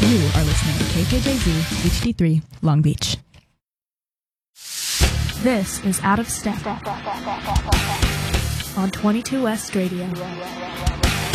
You are listening to KKJZ HD3 Long Beach. This is Out of Step on 22 West Radio.